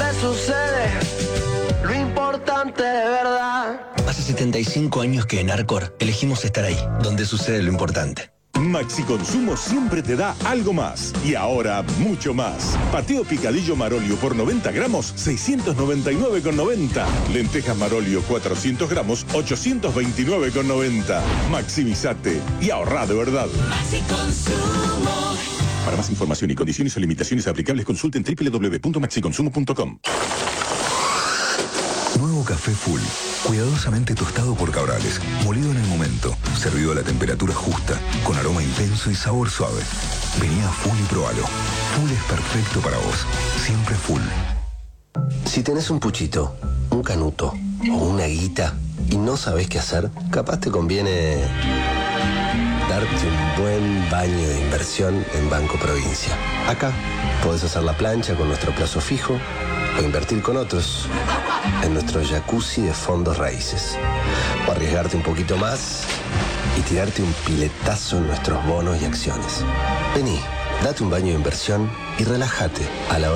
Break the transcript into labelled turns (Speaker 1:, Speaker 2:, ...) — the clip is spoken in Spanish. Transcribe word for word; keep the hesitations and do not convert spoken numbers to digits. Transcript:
Speaker 1: donde sucede lo importante de verdad.
Speaker 2: Hace setenta y cinco años que en Arcor elegimos estar ahí, donde sucede lo importante.
Speaker 3: Maxi Consumo siempre te da algo más. Y ahora, mucho más. Pateo picadillo Marolio por noventa gramos, seiscientos noventa y nueve con noventa. Lentejas Marolio cuatrocientos gramos, ochocientos veintinueve con noventa. Maximizate y ahorrá de verdad.
Speaker 4: Maxi Consumo.
Speaker 3: Para más información y condiciones o limitaciones aplicables, consulten doble u doble u doble u punto maxi consumo punto com.
Speaker 5: Nuevo café Full, cuidadosamente tostado por Cabrales, molido en el momento, servido a la temperatura justa, con aroma intenso y sabor suave. Vení a Full y probalo. Full es perfecto para vos, siempre Full.
Speaker 6: Si tenés un puchito, un canuto o una guita y no sabés qué hacer, capaz te conviene darte un buen baño de inversión en Banco Provincia. Acá podés hacer la plancha con nuestro plazo fijo o invertir con otros en nuestro jacuzzi de fondos raíces. O arriesgarte un poquito más y tirarte un piletazo en nuestros bonos y acciones. Vení, date un baño de inversión y relájate a la hora